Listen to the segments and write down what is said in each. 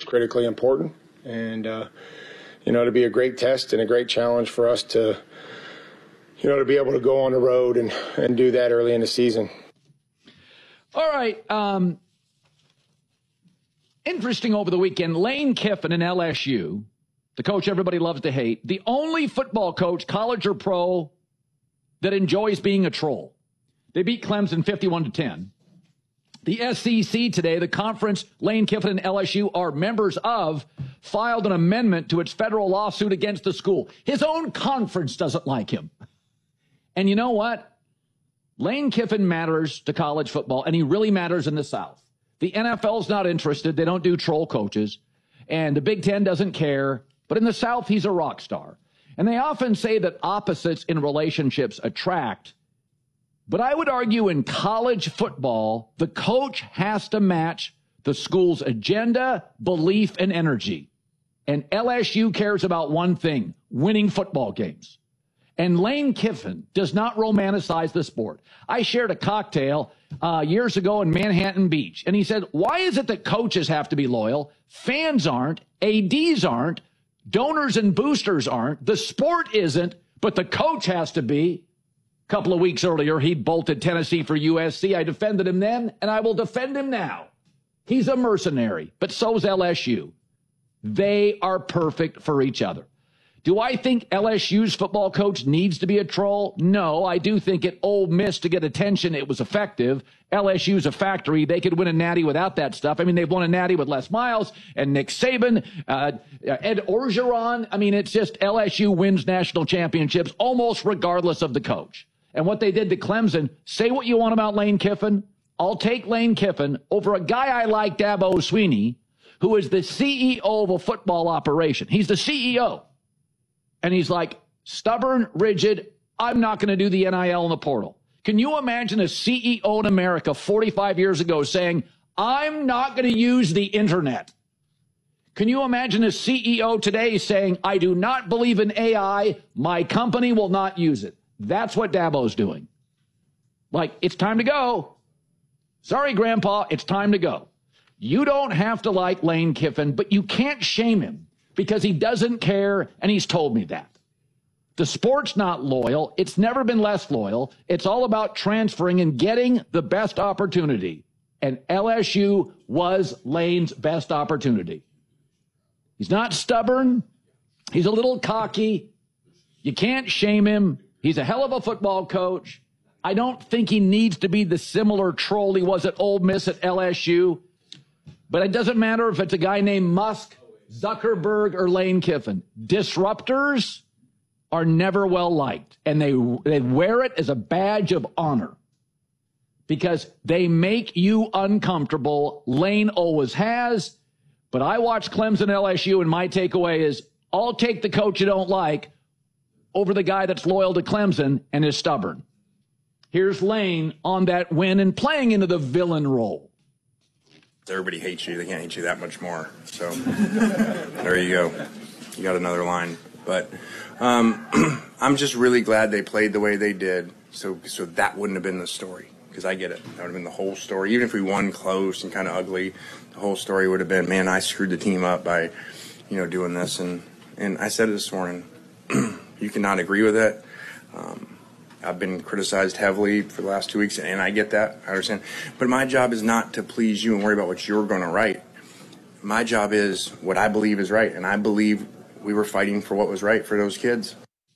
critically important. And, to be a great test and a great challenge for us to be able to go on the road and do that early in the season. All right. Interesting over the weekend, Lane Kiffin in LSU, the coach everybody loves to hate, the only football coach, college or pro, that enjoys being a troll. They beat Clemson 51-10. The SEC today, the conference Lane Kiffin and LSU are members of, filed an amendment to its federal lawsuit against the school. His own conference doesn't like him. And you know what? Lane Kiffin matters to college football, and he really matters in the South. The NFL's not interested. They don't do troll coaches. And the Big Ten doesn't care. But in the South, he's a rock star. And they often say that opposites in relationships attract. But I would argue in college football, the coach has to match the school's agenda, belief, and energy. And LSU cares about one thing, winning football games. And Lane Kiffin does not romanticize the sport. I shared a cocktail years ago in Manhattan Beach, and he said, why is it that coaches have to be loyal? Fans aren't, ADs aren't, donors and boosters aren't, the sport isn't, but the coach has to be. A couple of weeks earlier, he'd bolted Tennessee for USC. I defended him then, and I will defend him now. He's a mercenary, but so's LSU. They are perfect for each other. Do I think LSU's football coach needs to be a troll? No, I do think at Ole Miss to get attention, it was effective. LSU's a factory. They could win a natty without that stuff. I mean, they've won a natty with Les Miles and Nick Saban, Ed Orgeron. I mean, it's just LSU wins national championships almost regardless of the coach. And what they did to Clemson, say what you want about Lane Kiffin. I'll take Lane Kiffin over a guy I like, Dabo Swinney, who is the CEO of a football operation. He's the CEO. And he's like, stubborn, rigid, I'm not going to do the NIL in the portal. Can you imagine a CEO in America 45 years ago saying, I'm not going to use the internet? Can you imagine a CEO today saying, I do not believe in AI, my company will not use it? That's what Dabo's doing. Like, it's time to go. Sorry, Grandpa, it's time to go. You don't have to like Lane Kiffin, but you can't shame him because he doesn't care, and he's told me that. The sport's not loyal. It's never been less loyal. It's all about transferring and getting the best opportunity. And LSU was Lane's best opportunity. He's not stubborn. He's a little cocky. You can't shame him. He's a hell of a football coach. I don't think he needs to be the similar troll he was at Ole Miss at LSU. But it doesn't matter if it's a guy named Musk, Zuckerberg, or Lane Kiffin. Disruptors are never well liked, and they wear it as a badge of honor because they make you uncomfortable. Lane always has, but I watch Clemson LSU, and my takeaway is I'll take the coach you don't like over the guy that's loyal to Clemson and is stubborn. Here's Lane on that win and playing into the villain role. Everybody hates you. They can't hate you that much more. So there you go. You got another line. But I'm just really glad they played the way they did. So that wouldn't have been the story, because I get it. That would have been the whole story. Even if we won close and kind of ugly, the whole story would have been, man, I screwed the team up by, doing this. And I said it this morning. You cannot agree with it. I've been criticized heavily for the last 2 weeks, and I get that. I understand. But my job is not to please you and worry about what you're going to write. My job is what I believe is right, and I believe we were fighting for what was right for those kids.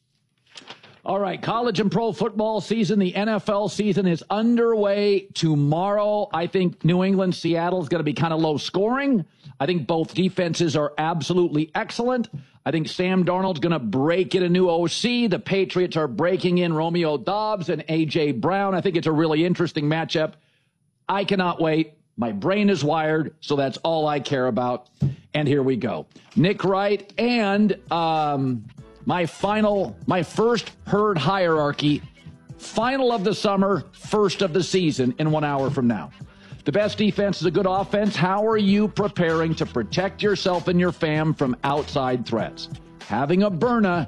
All right, college and pro football season, the NFL season is underway tomorrow. I think New England, Seattle is going to be kind of low scoring. I think both defenses are absolutely excellent. I think Sam Darnold's going to break in a new OC. The Patriots are breaking in Romeo Doubs and A.J. Brown. I think it's a really interesting matchup. I cannot wait. My brain is wired, so that's all I care about. And here we go. Nick Wright and my first herd hierarchy, final of the summer, first of the season in 1 hour from now. The best defense is a good offense. How are you preparing to protect yourself and your fam from outside threats? Having a Byrna,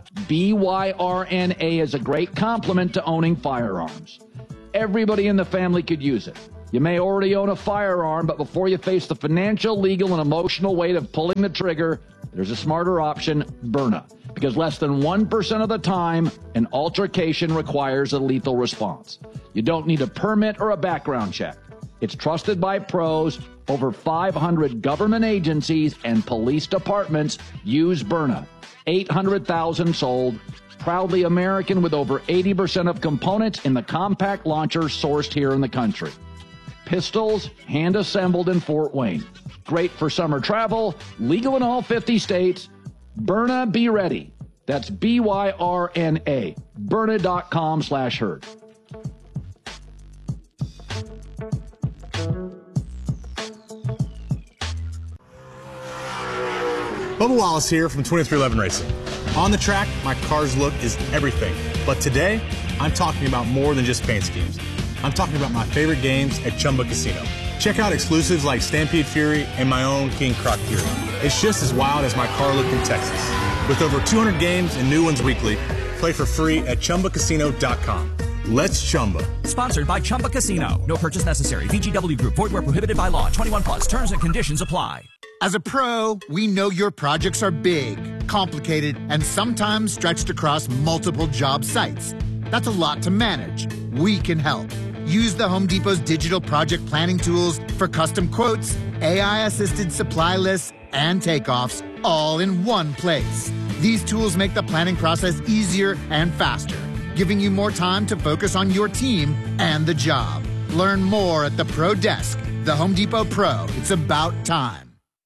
B-Y-R-N-A, is a great complement to owning firearms. Everybody in the family could use it. You may already own a firearm, but before you face the financial, legal, and emotional weight of pulling the trigger, there's a smarter option, Byrna. Because less than 1% of the time, an altercation requires a lethal response. You don't need a permit or a background check. It's trusted by pros. Over 500 government agencies and police departments use Byrna. 800,000 sold. Proudly American with over 80% of components in the compact launcher sourced here in the country. Pistols hand-assembled in Fort Wayne. Great for summer travel, legal in all 50 states. Byrna, be ready. That's Byrna. Byrna.com/herd. Bubba Wallace here from 2311 Racing. On the track, my car's look is everything. But today, I'm talking about more than just paint schemes. I'm talking about my favorite games at Chumba Casino. Check out exclusives like Stampede Fury and my own King Croc Fury. It's just as wild as my car look in Texas. With over 200 games and new ones weekly, play for free at ChumbaCasino.com. Let's Chumba. Sponsored by Chumba Casino. No purchase necessary. VGW Group. Void where prohibited by law. 21 plus. Terms and conditions apply. As a pro, we know your projects are big, complicated, and sometimes stretched across multiple job sites. That's a lot to manage. We can help. Use the Home Depot's digital project planning tools for custom quotes, AI-assisted supply lists, and takeoffs all in one place. These tools make the planning process easier and faster, giving you more time to focus on your team and the job. Learn more at the Pro Desk. The Home Depot Pro. It's about time.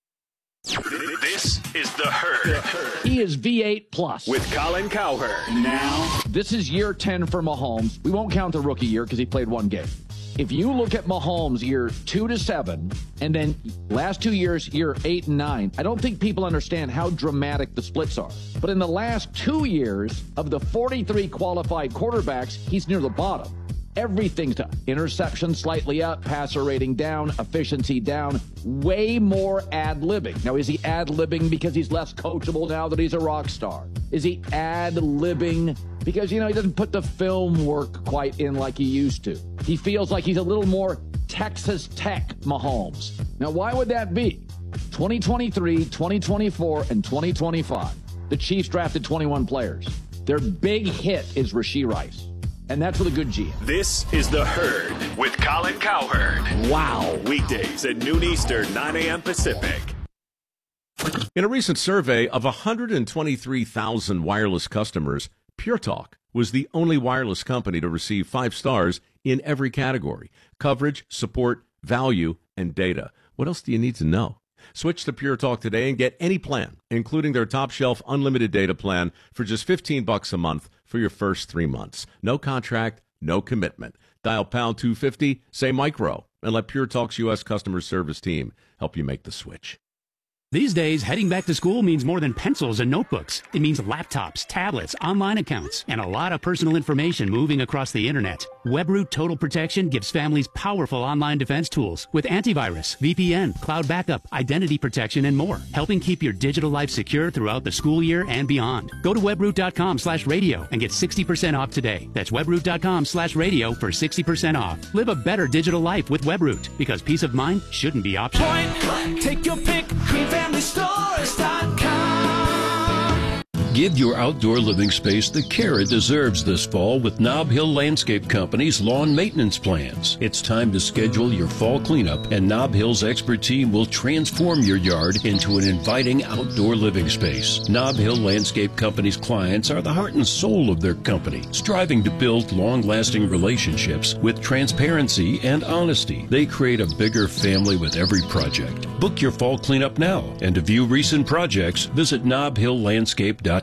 This is The Herd. He is V8 Plus. With Colin Cowherd. Now. This is year 10 for Mahomes. We won't count the rookie year because he played one game. If you look at Mahomes year 2 to 7, and then last 2 years, year 8 and 9, I don't think people understand how dramatic the splits are. But in the last 2 years, of the 43 qualified quarterbacks, he's near the bottom. Everything's to interception slightly up, passer rating down, efficiency down, way more ad-libbing. Now, is he ad-libbing because he's less coachable now that he's a rock star? Is he ad-libbing because, he doesn't put the film work quite in like he used to? He feels like he's a little more Texas Tech Mahomes. Now, why would that be? 2023, 2024, and 2025, the Chiefs drafted 21 players. Their big hit is Rashee Rice. And that's with a good GM. This is The Herd with Colin Cowherd. Wow. Weekdays at noon Eastern, 9 a.m. Pacific. In a recent survey of 123,000 wireless customers, Pure Talk was the only wireless company to receive 5 stars in every category: coverage, support, value, and data. What else do you need to know? Switch to Pure Talk today and get any plan, including their top shelf unlimited data plan for just $15 a month for your first 3 months. No contract, no commitment. Dial pound 250, say micro, and let Pure Talk's U.S. customer service team help you make the switch. These days, heading back to school means more than pencils and notebooks. It means laptops, tablets, online accounts, and a lot of personal information moving across the internet. WebRoot Total Protection gives families powerful online defense tools with antivirus, VPN, cloud backup, identity protection, and more, helping keep your digital life secure throughout the school year and beyond. Go to webroot.com/radio and get 60% off today. That's webroot.com/radio for 60% off. Live a better digital life with WebRoot, because peace of mind shouldn't be optional. Point, take your pick, FamilyStores.com. Give your outdoor living space the care it deserves this fall with Nob Hill Landscape Company's lawn maintenance plans. It's time to schedule your fall cleanup, and Nob Hill's expert team will transform your yard into an inviting outdoor living space. Nob Hill Landscape Company's clients are the heart and soul of their company, striving to build long-lasting relationships with transparency and honesty. They create a bigger family with every project. Book your fall cleanup now, and to view recent projects, visit nobhilllandscape.com.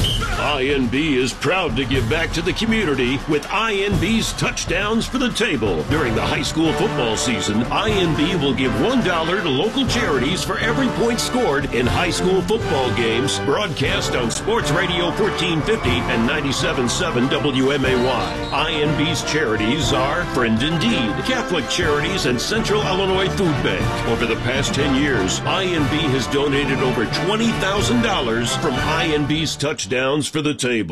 INB is proud to give back to the community with INB's Touchdowns for the Table. During the high school football season, INB will give $1 to local charities for every point scored in high school football games, broadcast on Sports Radio 1450 and 97.7 WMAY. INB's charities are Friend Indeed, Catholic Charities, and Central Illinois Food Bank. Over the past 10 years, INB has donated over $20,000 from INB's Touchdowns for the Table.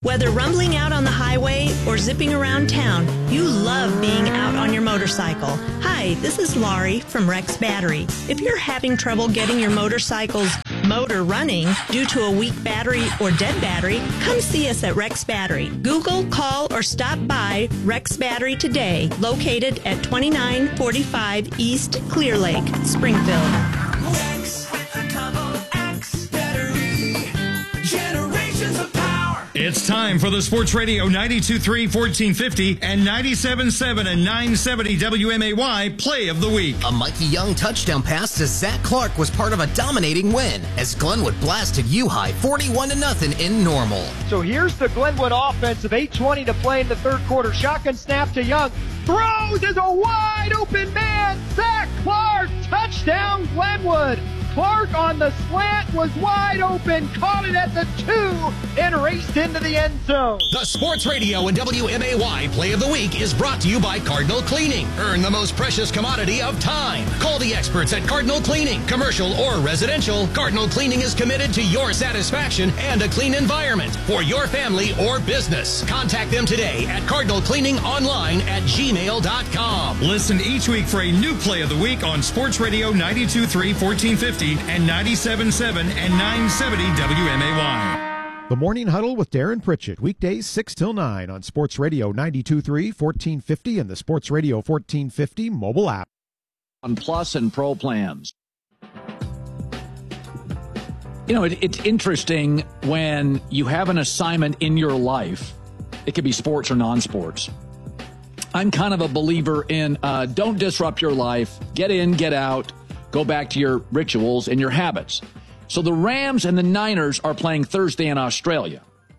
Whether rumbling out on the highway or zipping around town, you love being out on your motorcycle. Hi, this is Laurie from Rex Battery. If you're having trouble getting your motorcycle's motor running due to a weak battery or dead battery, come see us at Rex Battery. Google, call, or stop by Rex Battery today, located at 2945 East Clear Lake, Springfield. Rex with a double X battery. Generations of power. It's time for the Sports Radio 92.3 1450 and 97.7 and 970 WMAY Play of the Week. A Mikey Young touchdown pass to Zach Clark was part of a dominating win as Glenwood blasted U-High 41-0 in Normal. So here's the Glenwood offense with 8:20 to play in the third quarter. Shotgun snap to Young. Throws is a wide open man. Zach Clark, touchdown Glenwood. Clark on the slant was wide open, caught it at the 2, and raced into the end zone. The Sports Radio and WMAY Play of the Week is brought to you by Cardinal Cleaning. Earn the most precious commodity of time. Call the experts at Cardinal Cleaning. Commercial or residential, Cardinal Cleaning is committed to your satisfaction and a clean environment for your family or business. Contact them today at cardinalcleaningonline@gmail.com. Listen each week for a new Play of the Week on Sports Radio 92.3 1450 and 97.7 and 970 WMAY. The Morning Huddle with Darren Pritchett, weekdays 6 till 9 on Sports Radio 92.3 1450 and the Sports Radio 1450 mobile app. On Plus and Pro plans. You know, it's interesting when you have an assignment in your life. It could be sports or non-sports. I'm kind of a believer in don't disrupt your life. Get in, get out. Go back to your rituals and your habits. So the Rams and the Niners are playing Thursday in Australia.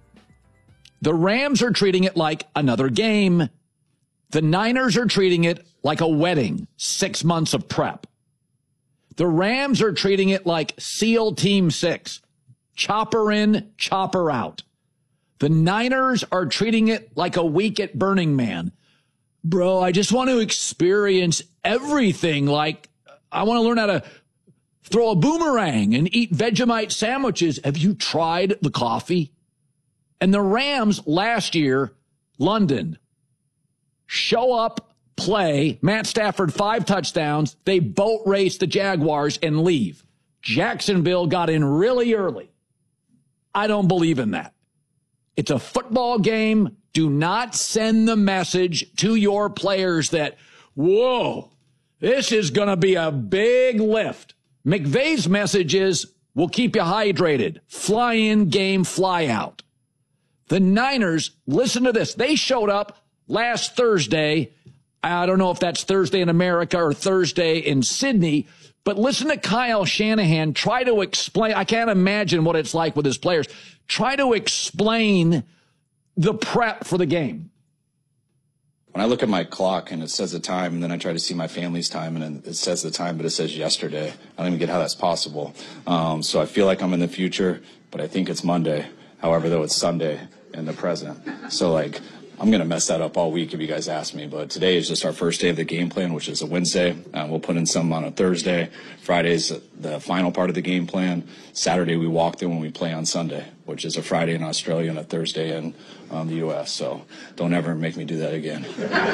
The Rams are treating it like another game. The Niners are treating it like a wedding, 6 months of prep. The Rams are treating it like SEAL Team 6, chopper in, chopper out. The Niners are treating it like a week at Burning Man. Bro, I just want to experience everything. Like, I want to learn how to throw a boomerang and eat Vegemite sandwiches. Have you tried the coffee? And the Rams last year, London, show up, play, Matt Stafford 5 touchdowns. They boat race the Jaguars and leave. Jacksonville got in really early. I don't believe in that. It's a football game. Do not send the message to your players that, whoa, this is going to be a big lift. McVay's message is, we'll keep you hydrated. Fly in, game, fly out. The Niners, listen to this. They showed up last Thursday. I don't know if that's Thursday in America or Thursday in Sydney, but listen to Kyle Shanahan try to explain. I can't imagine what it's like with his players. Try to explain the prep for the game. When I look at my clock and it says the time, and then I try to see my family's time, and it says the time, but it says yesterday. I don't even get how that's possible. So I feel like I'm in the future, but I think it's Monday. However, though, it's Sunday in the present. So, like, I'm going to mess that up all week if you guys ask me. But today is just our first day of the game plan, which is a Wednesday. We'll put in some on a Thursday. Friday's the final part of the game plan. Saturday, we walk through when we play on Sunday, which is a Friday in Australia and a Thursday in the U.S. So don't ever make me do that again.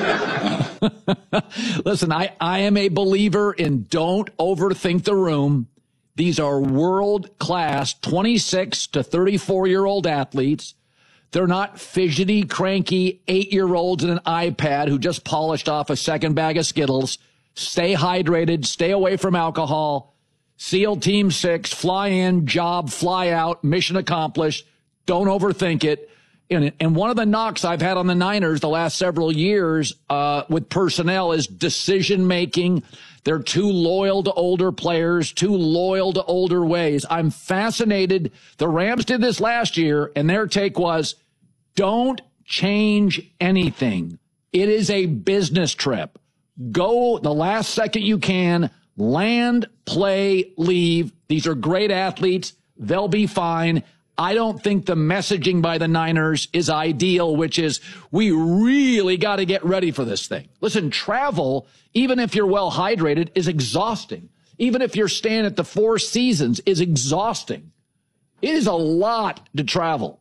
Listen, I am a believer in don't overthink the room. These are world-class 26 to 34-year-old athletes. They're not fidgety, cranky 8-year-olds in an iPad who just polished off a second bag of Skittles. Stay hydrated. Stay away from alcohol. SEAL Team 6, fly in, job, fly out, mission accomplished. Don't overthink it. And one of the knocks I've had on the Niners the last several years with personnel is decision-making. They're too loyal to older players, too loyal to older ways. I'm fascinated. The Rams did this last year, and their take was, don't change anything. It is a business trip. Go the last second you can, land, play, leave. These are great athletes. They'll be fine. I don't think the messaging by the Niners is ideal, which is we really got to get ready for this thing. Listen, travel, even if you're well hydrated, is exhausting. Even if you're staying at the Four Seasons, is exhausting. It is a lot to travel.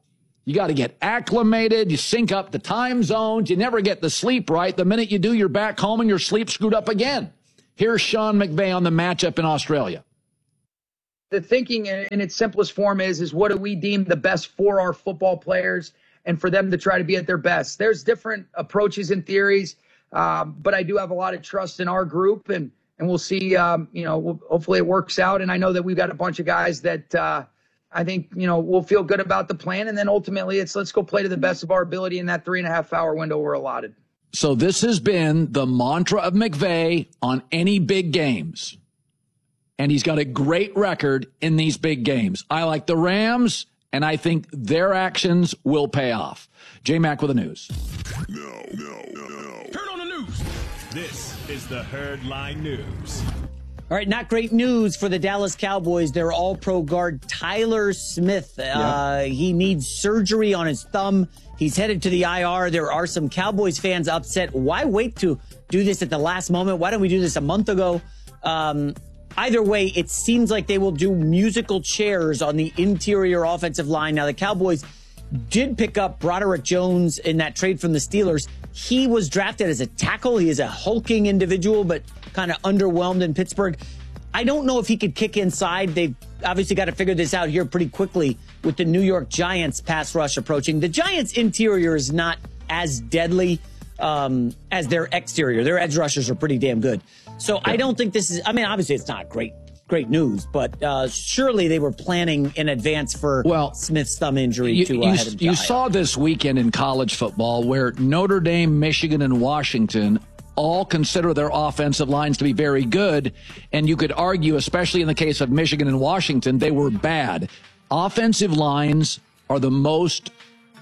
You got to get acclimated. You sync up the time zones. You never get the sleep right. The minute you do, you're back home and your sleep screwed up again. Here's Sean McVay on the matchup in Australia. The thinking in its simplest form is what do we deem the best for our football players and for them to try to be at their best. There's different approaches and theories, but I do have a lot of trust in our group, and we'll see, hopefully it works out. And I know that we've got a bunch of guys that I think, we'll feel good about the plan. And then ultimately let's go play to the best of our ability in that 3.5 hour window we're allotted. So this has been the mantra of McVay on any big games. And he's got a great record in these big games. I like the Rams, and I think their actions will pay off. J-Mac with the news. No. Turn on the news. This is the Herd Line News. All right, not great news for the Dallas Cowboys. Their all-pro guard, Tyler Smith. He needs surgery on his thumb. He's headed to the IR. There are some Cowboys fans upset. Why wait to do this at the last moment? Why don't we do this a month ago? Either way, it seems like they will do musical chairs on the interior offensive line. Now, the Cowboys did pick up Broderick Jones in that trade from the Steelers. He was drafted as a tackle. He is a hulking individual, but kind of underwhelmed in Pittsburgh. I don't know if he could kick inside. They've obviously got to figure this out here pretty quickly with the New York Giants pass rush approaching. The Giants' interior is not as deadly as their exterior. Their edge rushers are pretty damn good. So I don't think this is, obviously it's not great news, but surely they were planning in advance for Smith's thumb injury head him to You saw this weekend in college football where Notre Dame, Michigan, and Washington all consider their offensive lines to be very good. And you could argue, especially in the case of Michigan and Washington, they were bad. Offensive lines are the most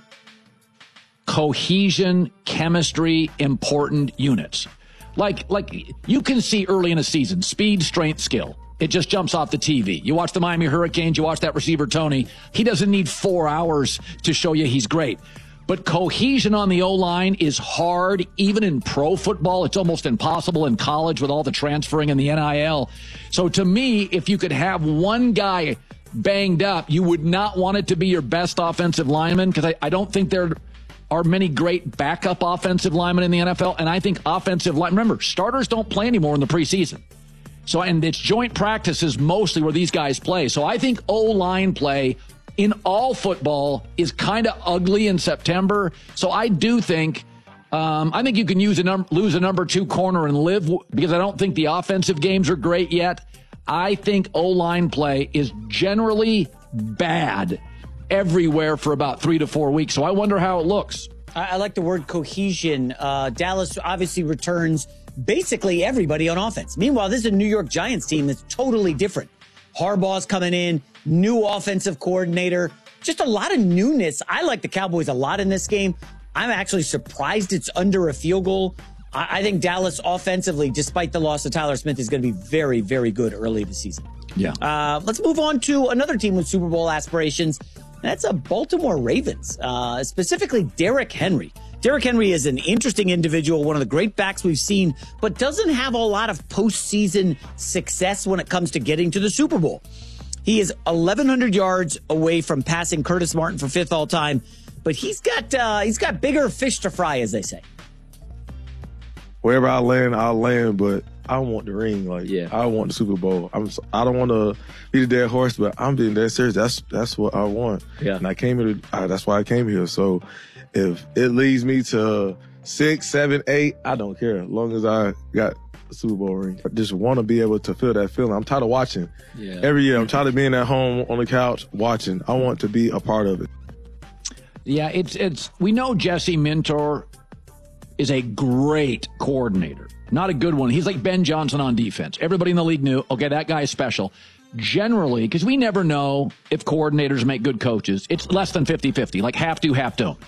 cohesion, chemistry, important units. Like you can see early in a season, speed, strength, skill. It just jumps off the TV. You watch the Miami Hurricanes, you watch that receiver, Tony. He doesn't need 4 hours to show you he's great. But cohesion on the O-line is hard, even in pro football. It's almost impossible in college with all the transferring and the NIL. So to me, if you could have one guy banged up, you would not want it to be your best offensive lineman, because I don't think there are many great backup offensive linemen in the NFL. And I think offensive line, remember, starters don't play anymore in the preseason. So, and it's joint practices mostly where these guys play. So I think O-line play in all football is kind of ugly in September. So I do think, I think you can lose a number 2 corner and live, because I don't think the offensive games are great yet. I think O-line play is generally bad everywhere for about 3 to 4 weeks. So I wonder how it looks. I like the word cohesion. Dallas obviously returns basically everybody on offense. Meanwhile, this is a New York Giants team that's totally different. Harbaugh's coming in, new offensive coordinator, just a lot of newness. I like the Cowboys a lot in this game. I'm actually surprised it's under a field goal. I think Dallas offensively, despite the loss of Tyler Smith, is going to be very, very good early this season. Yeah. Let's move on to another team with Super Bowl aspirations. That's a Baltimore Ravens, specifically Derrick Henry. Derrick Henry is an interesting individual, one of the great backs we've seen, but doesn't have a lot of postseason success when it comes to getting to the Super Bowl. He is 1,100 yards away from passing Curtis Martin for 5th all time, but he's got bigger fish to fry, as they say. Wherever I land, I'll land, but I want the ring. I want the Super Bowl. I don't want to be the dead horse, but I'm being dead serious. That's what I want. Yeah. And I came here. That's why I came here. So if it leads me to 6, 7, 8, I don't care. As long as I got the Super Bowl ring. I just want to be able to feel that feeling. I'm tired of watching. Yeah. Every year, I'm tired of being at home on the couch watching. I want to be a part of it. Yeah, we know Jesse Minter is a great coordinator. Not a good one. He's like Ben Johnson on defense. Everybody in the league knew, okay, that guy is special. Generally, because we never know if coordinators make good coaches, it's less than 50-50, like half do, half don't.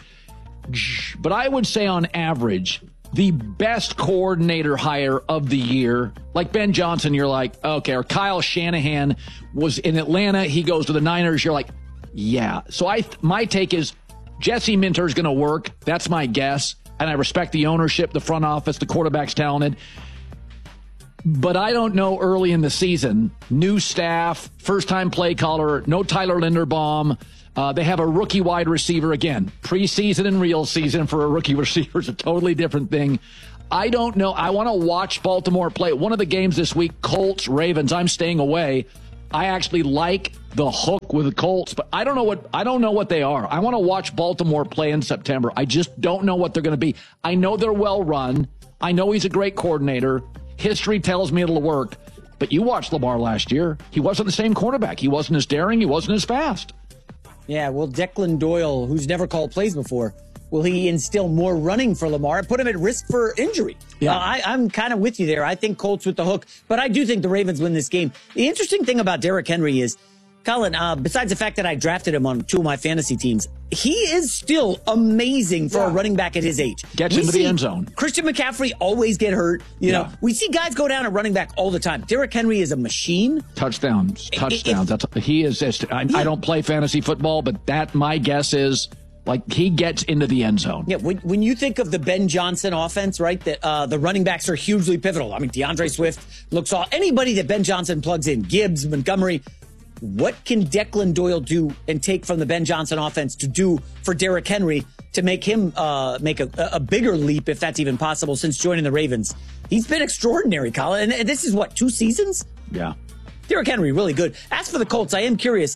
But I would say on average, the best coordinator hire of the year, like Ben Johnson, you're like, okay, or Kyle Shanahan was in Atlanta, he goes to the Niners, you're like, yeah. So my take is Jesse Minter is going to work. That's my guess. And I respect the ownership, the front office, the quarterback's talented. But I don't know early in the season, new staff, first-time play caller, no Tyler Linderbaum. They have a rookie wide receiver again. Preseason and real season for a rookie receiver is a totally different thing. I don't know. I want to watch Baltimore play. One of the games this week, Colts, Ravens, I'm staying away. I actually like the hook with the Colts, but I don't know what they are. I want to watch Baltimore play in September. I just don't know what they're going to be. I know they're well run. I know he's a great coordinator. History tells me it'll work. But you watched Lamar last year. He wasn't the same quarterback. He wasn't as daring. He wasn't as fast. Yeah, well, Declan Doyle, who's never called plays before, will he instill more running for Lamar, put him at risk for injury? Yeah. I'm kind of with you there. I think Colts with the hook, but I do think the Ravens win this game. The interesting thing about Derrick Henry is, Colin, besides the fact that I drafted him on 2 of my fantasy teams, he is still amazing for a running back at his age. Gets into the end zone. Christian McCaffrey always get hurt. You know, we see guys go down at running back all the time. Derrick Henry is a machine. Touchdowns. He is. I don't play fantasy football, but that my guess is. Like, he gets into the end zone. Yeah, when you think of the Ben Johnson offense, right, that the running backs are hugely pivotal. I mean, DeAndre Swift looks all... Anybody that Ben Johnson plugs in, Gibbs, Montgomery, what can Declan Doyle do and take from the Ben Johnson offense to do for Derrick Henry to make him make a bigger leap, if that's even possible, since joining the Ravens? He's been extraordinary, Colin. And this is, 2 seasons? Yeah. Derrick Henry, really good. As for the Colts, I am curious...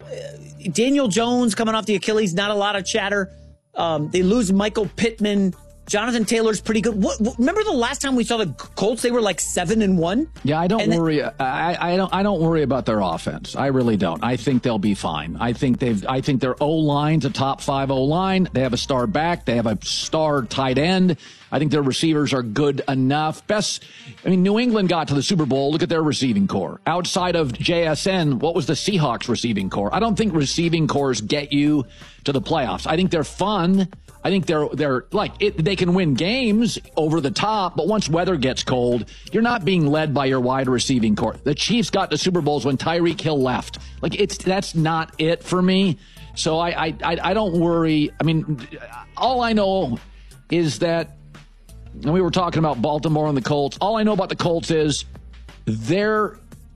Daniel Jones coming off the Achilles, not a lot of chatter. They lose Michael Pittman. Jonathan Taylor's pretty good. Remember the last time we saw the Colts? They were like 7-1. Yeah, I don't worry. I don't worry about their offense. I really don't. I think they'll be fine. I think their O-line's a top 5 O-line. They have a star back. They have a star tight end. I think their receivers are good enough. New England got to the Super Bowl. Look at their receiving core. Outside of JSN, what was the Seahawks receiving core? I don't think receiving cores get you to the playoffs. I think they're fun. I think they're like they can win games over the top, but once weather gets cold, you're not being led by your wide receiving core. The Chiefs got to Super Bowls when Tyreek Hill left. That's not it for me. So I don't worry. I mean, all I know is that, and we were talking about Baltimore and the Colts. All I know about the Colts is their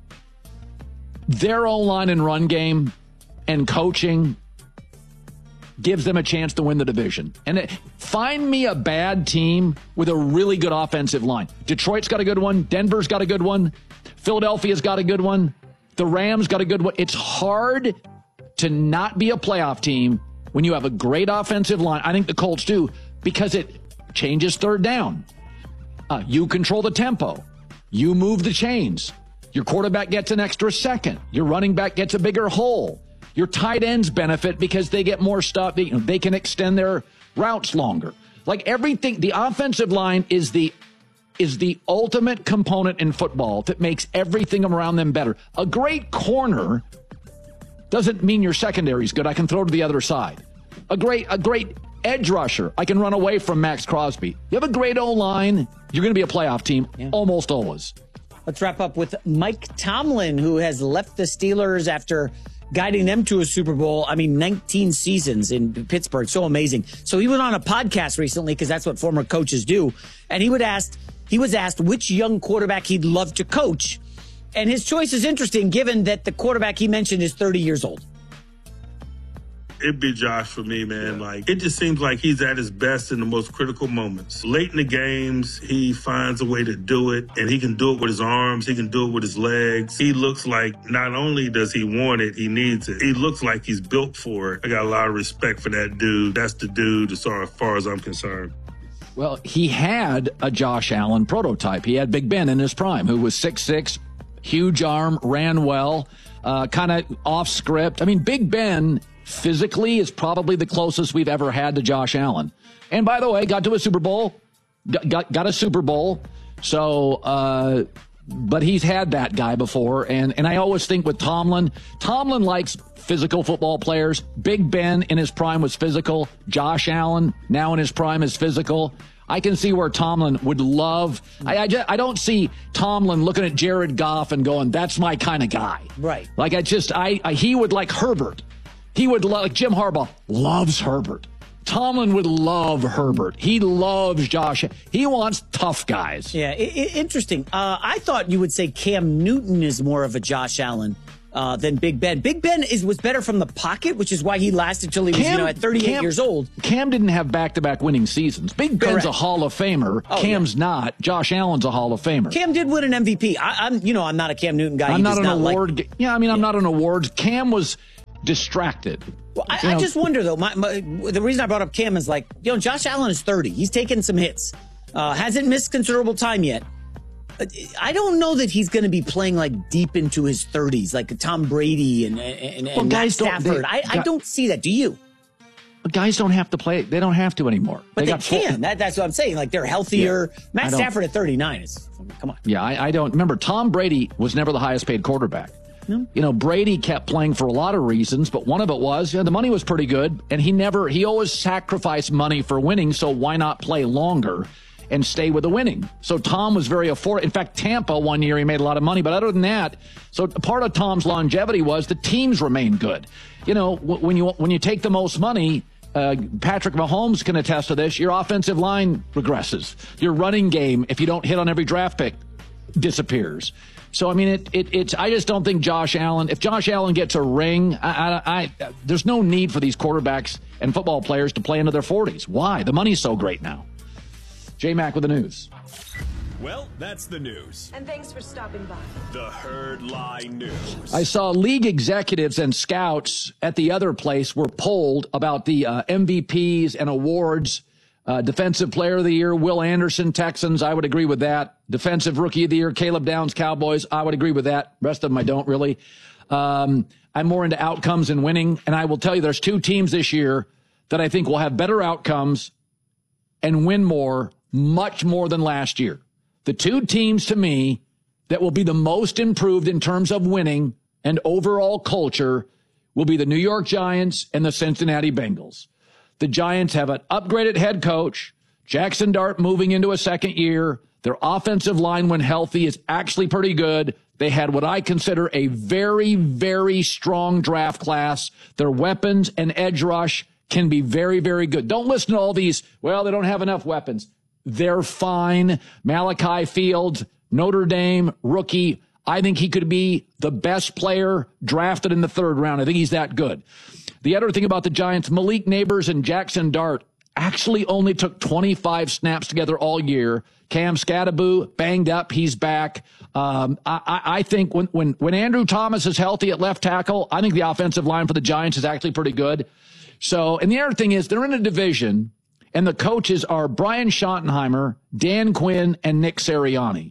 O-line and run game and coaching gives them a chance to win the division. And find me a bad team with a really good offensive line. Detroit's got a good one. Denver's got a good one. Philadelphia's got a good one. The Rams got a good one. It's hard to not be a playoff team when you have a great offensive line. I think the Colts do, because it changes third down. You control the tempo. You move the chains. Your quarterback gets an extra second. Your running back gets a bigger hole. Your tight ends benefit because they get more stuff. They can extend their routes longer. Like everything, the offensive line is the ultimate component in football that makes everything around them better. A great corner doesn't mean your secondary is good. I can throw to the other side. A great edge rusher, I can run away from Max Crosby. You have a great O-line, you're going to be a playoff team almost always. Let's wrap up with Mike Tomlin, who has left the Steelers after guiding them to a Super Bowl. 19 seasons in Pittsburgh. So amazing. So he went on a podcast recently, because that's what former coaches do. And he was asked which young quarterback he'd love to coach. And his choice is interesting, given that the quarterback he mentioned is 30 years old. It'd be Josh for me, man. It just seems like he's at his best in the most critical moments. Late in the games, he finds a way to do it, and he can do it with his arms. He can do it with his legs. He looks like not only does he want it, he needs it. He looks like he's built for it. I got a lot of respect for that dude. That's the dude as far as I'm concerned. Well, he had a Josh Allen prototype. He had Big Ben in his prime, who was 6'6", huge arm, ran well, kind of off script. Big Ben physically is probably the closest we've ever had to Josh Allen. And by the way, got to a Super Bowl, got a Super Bowl. So, but he's had that guy before. And I always think with Tomlin likes physical football players. Big Ben in his prime was physical. Josh Allen now in his prime is physical. I can see where Tomlin would love. I don't see Tomlin looking at Jared Goff and going, that's my kind of guy. Right. He would like Herbert. He would like Jim Harbaugh loves Herbert. Tomlin would love Herbert. He loves Josh. He wants tough guys. Yeah, interesting. I thought you would say Cam Newton is more of a Josh Allen than Big Ben. Big Ben was better from the pocket, which is why he lasted till he was at 38 years old. Cam didn't have back-to-back winning seasons. Big Ben's Correct. a Hall of Famer. Cam's not. Josh Allen's a Hall of Famer. Cam did win an MVP. I'm not a Cam Newton guy. I'm not an award. Like, I'm not an awards. Cam was distracted. Well, I just wonder, though, the reason I brought up Cam is Josh Allen is 30. He's taken some hits. Hasn't missed considerable time yet. I don't know that he's going to be playing deep into his 30s, like Tom Brady and Matt Stafford. I don't see that. Do you? Guys don't have to play. They don't have to anymore. But they can. That's what I'm saying. They're healthier. Yeah, Matt Stafford at 39 is, come on. Yeah, I don't. Remember, Tom Brady was never the highest paid quarterback. No. Brady kept playing for a lot of reasons, but one of it was the money was pretty good, and he always sacrificed money for winning, so why not play longer and stay with the winning? So Tom was very affordable. In fact, Tampa one year he made a lot of money, but other than that, so part of Tom's longevity was the teams remained good. When you take the most money, Patrick Mahomes can attest to this, your offensive line regresses. Your running game, if you don't hit on every draft pick, disappears. So, I mean, I just don't think Josh Allen, if Josh Allen gets a ring, there's no need for these quarterbacks and football players to play into their 40s. Why? The money's so great now. J-Mac with the news. Well, that's the news. And thanks for stopping by. The Herd Lie News. I saw league executives and scouts at the other place were polled about the MVPs and awards. Defensive Player of the Year, Will Anderson, Texans. I would agree with that. Defensive Rookie of the Year, Caleb Downs, Cowboys. I would agree with that. Rest of them I don't really. I'm more into outcomes and winning. And I will tell you there's two teams this year that I think will have better outcomes and win more, much more than last year. The two teams to me that will be the most improved in terms of winning and overall culture will be the New York Giants and the Cincinnati Bengals. The Giants have an upgraded head coach, Jackson Dart moving into a second year. Their offensive line, when healthy, is actually pretty good. They had what I consider a very, very strong draft class. Their weapons and edge rush can be very, very good. Don't listen to all these, they don't have enough weapons. They're fine. Malachi Fields, Notre Dame, rookie. I think he could be the best player drafted in the third round. I think he's that good. The other thing about the Giants, Malik Neighbors and Jackson Dart actually only took 25 snaps together all year. Cam Scatteraboo banged up. He's back. I think when Andrew Thomas is healthy at left tackle, I think the offensive line for the Giants is actually pretty good. So, and the other thing is they're in a division, and the coaches are Brian Schottenheimer, Dan Quinn, and Nick Sirianni.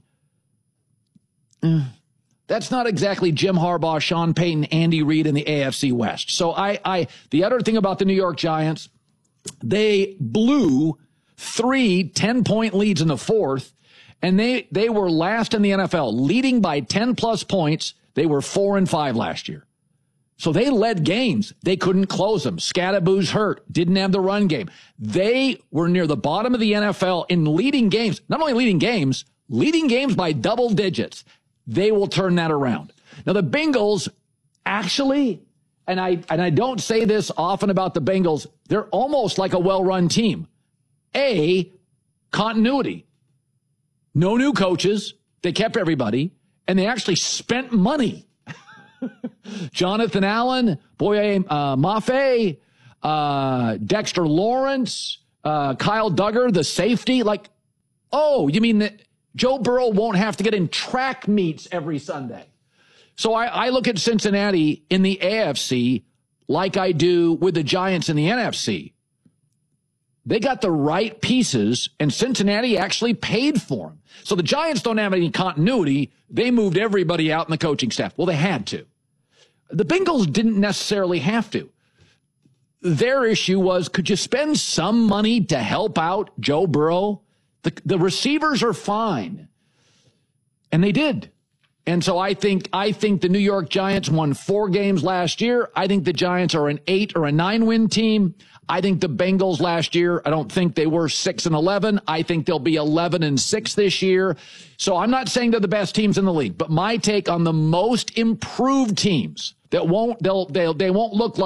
That's not exactly Jim Harbaugh, Sean Payton, Andy Reid in the AFC West. So the other thing about the New York Giants, they blew 3 10-point leads in the fourth, and they were last in the NFL, leading by 10-plus points. They were 4-5 last year. So they led games. They couldn't close them. Scatteraboo's hurt. Didn't have the run game. They were near the bottom of the NFL in leading games. Not only leading games by double digits. They will turn that around. Now, the Bengals actually, and I don't say this often about the Bengals, they're almost like a well-run team. Continuity. No new coaches. They kept everybody, and they actually spent money. Jonathan Allen, Boye Mafe, Dexter Lawrence, Kyle Duggar, the safety. You mean that Joe Burrow won't have to get in track meets every Sunday? So I look at Cincinnati in the AFC like I do with the Giants in the NFC. They got the right pieces, and Cincinnati actually paid for them. So the Giants don't have any continuity. They moved everybody out in the coaching staff. Well, they had to. The Bengals didn't necessarily have to. Their issue was, could you spend some money to help out Joe Burrow? The receivers are fine. And they did. And so I think the New York Giants won 4 games last year. I think the Giants are an 8 or a 9 win team. I think the Bengals last year, I don't think they were 6-11. I think they'll be 11-6 this year. So I'm not saying they're the best teams in the league, but my take on the most improved teams that they won't look like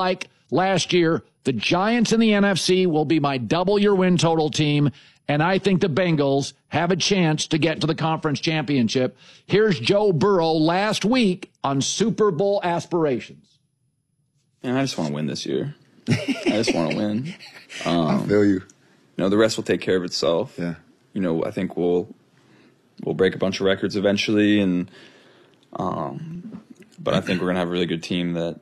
last year. The Giants in the NFC will be my double your win total team, and I think the Bengals have a chance to get to the conference championship. Here's Joe Burrow last week on Super Bowl aspirations. And I just want to win this year. I just want to win. I feel you. The rest will take care of itself. Yeah. I think we'll break a bunch of records eventually, and but I think we're gonna have a really good team that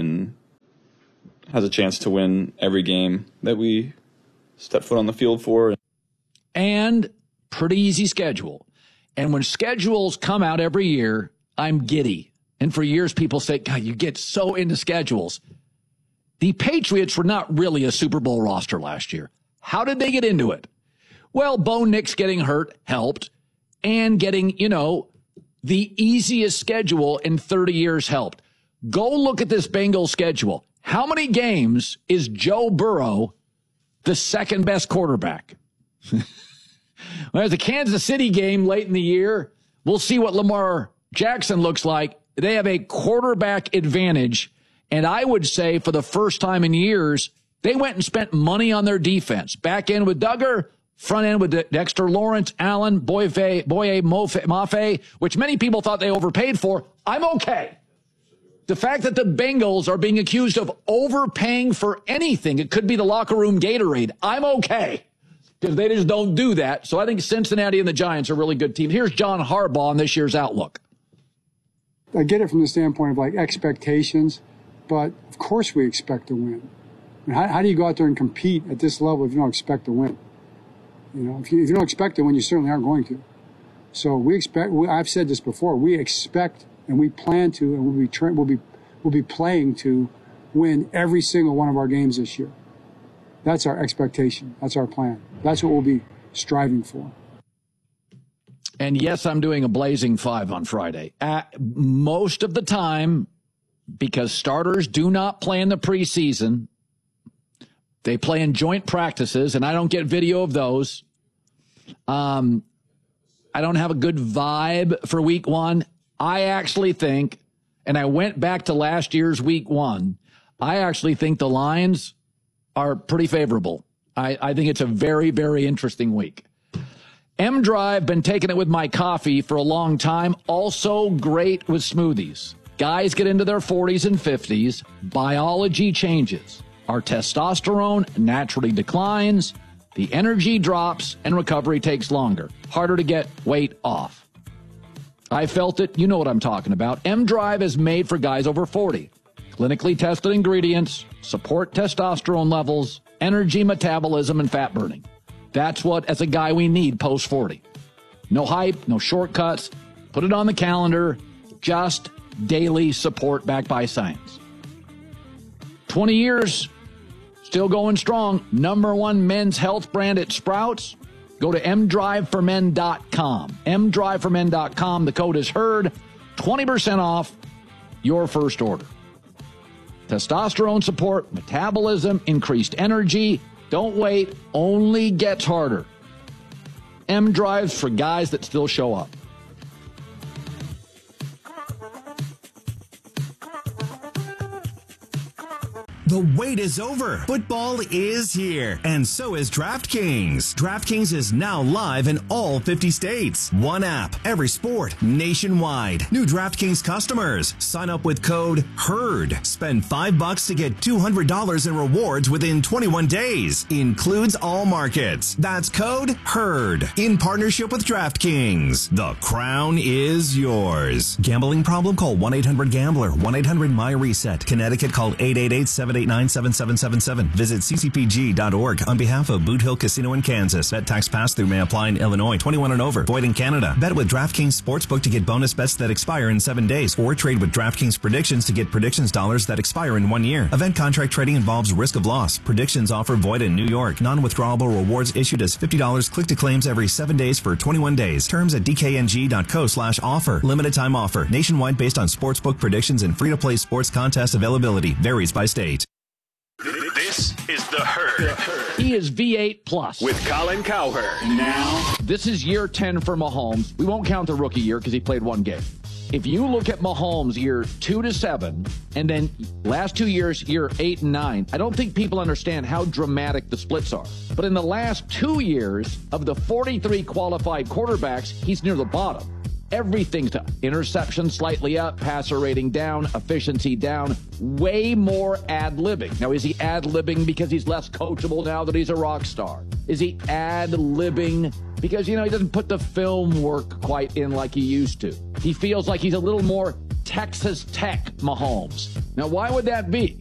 has a chance to win every game that we step foot on the field for. And pretty easy schedule. And when schedules come out every year, I'm giddy. And for years, people say, God, you get so into schedules. The Patriots were not really a Super Bowl roster last year. How did they get into it? Well, Bo Nix getting hurt helped, and getting, the easiest schedule in 30 years helped. Go look at this Bengals schedule. How many games is Joe Burrow the second best quarterback? Well, there's a Kansas City game late in the year. We'll see what Lamar Jackson looks like. They have a quarterback advantage. And I would say for the first time in years, they went and spent money on their defense. Back end with Duggar, front end with Dexter Lawrence, Allen, Boye Mafe, which many people thought they overpaid for. I'm okay. The fact that the Bengals are being accused of overpaying for anything, it could be the locker room Gatorade, I'm okay. Because they just don't do that. So I think Cincinnati and the Giants are a really good team. Here's John Harbaugh on this year's outlook. I get it from the standpoint of expectations, but of course we expect to win. I mean, how do you go out there and compete at this level if you don't expect to win? If you don't expect to win, you certainly aren't going to. So we expect. I've said this before. We expect and we plan to, and we'll be playing to win every single one of our games this year. That's our expectation. That's our plan. That's what we'll be striving for. And yes, I'm doing a Blazing 5 on Friday. Most of the time, because starters do not play in the preseason, they play in joint practices, and I don't get video of those. I don't have a good vibe for week one. I actually think, and I went back to last year's week one, I actually think the Lions are pretty favorable. I think it's a very, very interesting week. M-Drive, been taking it with my coffee for a long time. Also great with smoothies. Guys get into their 40s and 50s. Biology changes. Our testosterone naturally declines. The energy drops and recovery takes longer. Harder to get weight off. I felt it. You know what I'm talking about. M-Drive is made for guys over 40. Clinically tested ingredients, support testosterone levels, energy metabolism, and fat burning. That's what, as a guy, we need post-40. No hype, no shortcuts. Put it on the calendar. Just daily support backed by science. 20 years, still going strong. #1 men's health brand at Sprouts. Go to mdriveformen.com. mdriveformen.com. The code is HERD. 20% off your first order. Testosterone support, metabolism, increased energy. Don't wait. Only gets harder. M-Drives for guys that still show up. The wait is over. Football is here, and so is DraftKings. DraftKings is now live in all 50 states. One app, every sport, nationwide. New DraftKings customers, sign up with code HERD. Spend $5 to get $200 in rewards within 21 days. Includes all markets. That's code HERD. In partnership with DraftKings. The crown is yours. Gambling problem? Call 1-800-GAMBLER. 1-800-MY-RESET. Connecticut, call 888-789-7777. Visit ccpg.org on behalf of Boot Hill Casino in Kansas. Bet tax pass-through may apply in Illinois. 21 and over. Void in Canada. Bet with DraftKings Sportsbook to get bonus bets that expire in 7 days. Or trade with DraftKings Predictions to get predictions dollars that expire in 1 year. Event contract trading involves risk of loss. Predictions offer void in New York. Non-withdrawable rewards issued as $50 click to claims every 7 days for 21 days. Terms at dkng.co/offer. Limited time offer. Nationwide based on sportsbook predictions and free-to-play sports contest availability. Varies by state. This is The Herd. He is V8 plus. With Colin Cowherd. Now, this is year 10 for Mahomes. We won't count the rookie year because he played one game. If you look at Mahomes year 2 to 7, and then last 2 years, year 8 and 9, I don't think people understand how dramatic the splits are. But in the last 2 years, of the 43 qualified quarterbacks, he's near the bottom. Everything's up. Interception slightly up, passer rating down, efficiency down, way more ad-libbing. Now, is he ad-libbing because he's less coachable now that he's a rock star? Is he ad-libbing because, he doesn't put the film work quite in like he used to? He feels like he's a little more Texas Tech Mahomes. Now, why would that be?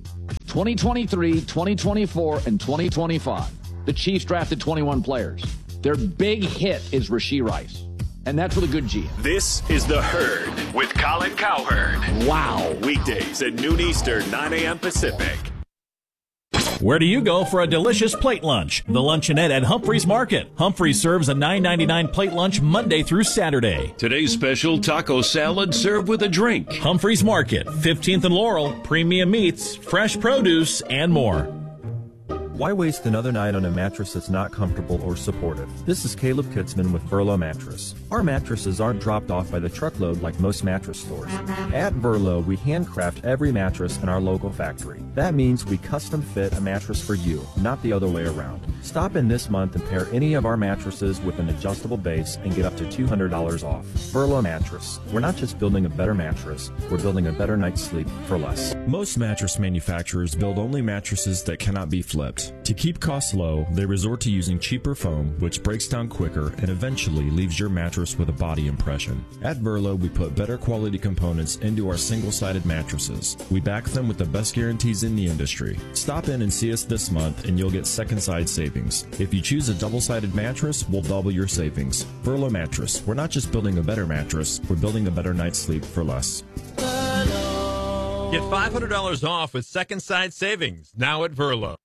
2023, 2024, and 2025, the Chiefs drafted 21 players. Their big hit is Rashee Rice. And that's with a good GM. This is The Herd with Colin Cowherd. Wow. Weekdays at noon Eastern, 9 a.m. Pacific. Where do you go for a delicious plate lunch? The Luncheonette at Humphreys Market. Humphreys serves a $9.99 plate lunch Monday through Saturday. Today's special taco salad served with a drink. Humphreys Market, 15th and Laurel, premium meats, fresh produce, and more. Why waste another night on a mattress that's not comfortable or supportive? This is Caleb Kitzman with Verlo Mattress. Our mattresses aren't dropped off by the truckload like most mattress stores. At Verlo, we handcraft every mattress in our local factory. That means we custom fit a mattress for you, not the other way around. Stop in this month and pair any of our mattresses with an adjustable base and get up to $200 off. Verlo Mattress. We're not just building a better mattress, we're building a better night's sleep for less. Most mattress manufacturers build only mattresses that cannot be flipped. To keep costs low, they resort to using cheaper foam, which breaks down quicker and eventually leaves your mattress with a body impression. At Verlo, we put better quality components into our single-sided mattresses. We back them with the best guarantees in the industry. Stop in and see us this month and you'll get second-side savings. If you choose a double-sided mattress, we'll double your savings. Verlo Mattress. We're not just building a better mattress, we're building a better night's sleep for less. Get $500 off with second side savings now at Verlo.